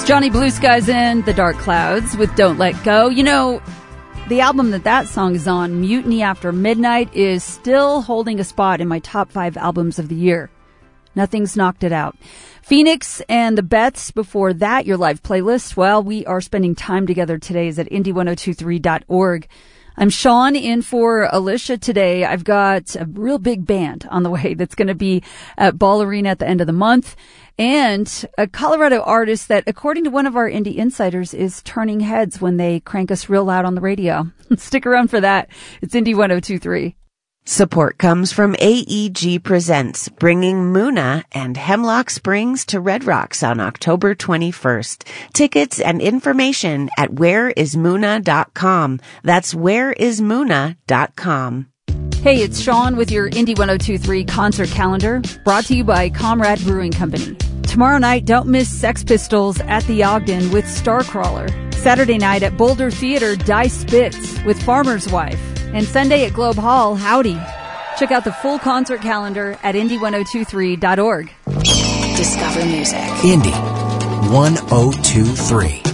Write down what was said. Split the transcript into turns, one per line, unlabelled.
Johnny Blue Skies and the Dark Clouds with Don't Let Go. You know, the album that song is on, Mutiny After Midnight, is still holding a spot in my top 5 albums of the year. Nothing's knocked it out. Phoenix and the Beths before that, your live playlist. Well, we are spending time together today is at indie1023.org. I'm Sean in for Alicia today. I've got a real big band on the way that's going to be at Ball Arena at the end of the month. And a Colorado artist that, according to one of our indie insiders, is turning heads when they crank us real loud on the radio. Stick around for that. It's Indie 1023.
Support comes from AEG Presents, bringing Muna and Hemlock Springs to Red Rocks on October 21st. Tickets and information at whereismuna.com. That's whereismuna.com.
Hey, it's Sean with your Indie 1023 concert calendar, brought to you by Comrade Brewing Company. Tomorrow night, don't miss Sex Pistols at the Ogden with Starcrawler. Saturday night at Boulder Theater, Dice Spitz with Farmer's Wife. And Sunday at Globe Hall, Howdy. Check out the full concert calendar at indie1023.org.
Discover music.
Indie 1023.